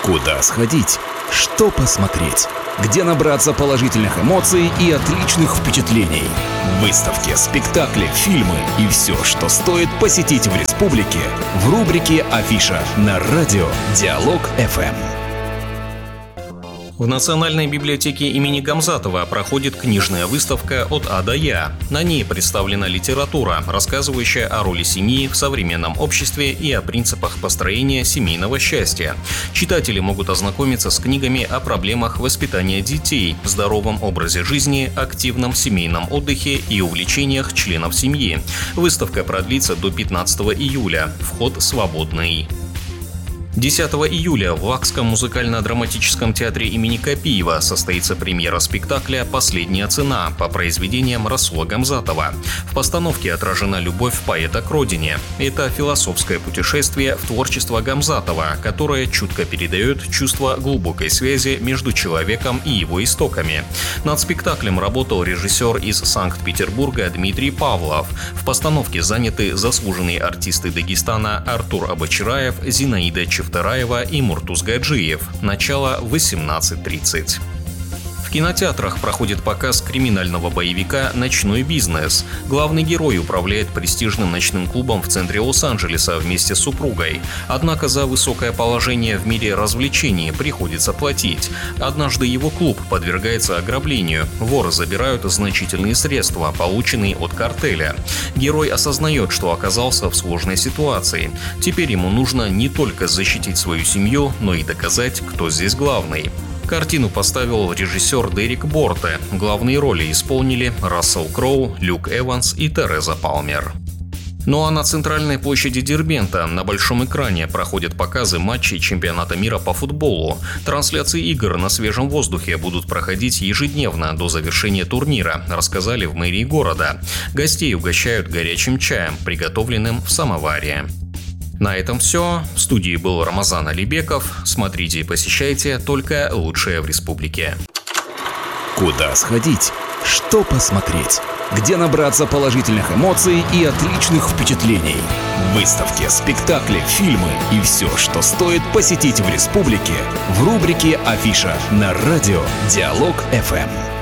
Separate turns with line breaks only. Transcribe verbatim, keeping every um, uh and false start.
Куда сходить? Что посмотреть? Где набраться положительных эмоций и отличных впечатлений? Выставки, спектакли, фильмы и все, что стоит посетить в республике, в рубрике «Афиша» на радио Диалог эф эм.
В Национальной библиотеке имени Гамзатова проходит книжная выставка «От А до Я». На ней представлена литература, рассказывающая о роли семьи в современном обществе и о принципах построения семейного счастья. Читатели могут ознакомиться с книгами о проблемах воспитания детей, здоровом образе жизни, активном семейном отдыхе и увлечениях членов семьи. Выставка продлится до пятнадцатого июля. Вход свободный. десятого июля в Лакском музыкально-драматическом театре имени Копиева состоится премьера спектакля «Последняя цена» по произведениям Расула Гамзатова. В постановке отражена любовь поэта к родине. Это философское путешествие в творчество Гамзатова, которое чутко передает чувство глубокой связи между человеком и его истоками. Над спектаклем работал режиссер из Санкт-Петербурга Дмитрий Павлов. В постановке заняты заслуженные артисты Дагестана Артур Абачараев, Зинаида Чевтараева и Муртуз Гаджиев. Начало в восемнадцать тридцать. В кинотеатрах проходит показ криминального боевика «Ночной бизнес». Главный герой управляет престижным ночным клубом в центре Лос-Анджелеса вместе с супругой. Однако за высокое положение в мире развлечений приходится платить. Однажды его клуб подвергается ограблению. Воры забирают значительные средства, полученные от картеля. Герой осознает, что оказался в сложной ситуации. Теперь ему нужно не только защитить свою семью, но и доказать, кто здесь главный. Картину поставил режиссер Дерек Борте. Главные роли исполнили Рассел Кроу, Люк Эванс и Тереза Палмер. Ну а на центральной площади Дербента на большом экране проходят показы матчей чемпионата мира по футболу. Трансляции игр на свежем воздухе будут проходить ежедневно до завершения турнира, рассказали в мэрии города. Гостей угощают горячим чаем, приготовленным в самоваре. На этом все. В студии был Рамазан Алибеков. Смотрите и посещайте только лучшее в республике.
Куда сходить? Что посмотреть? Где набраться положительных эмоций и отличных впечатлений? Выставки, спектакли, фильмы и все, что стоит посетить в республике, в рубрике «Афиша» на радио Диалог эф эм.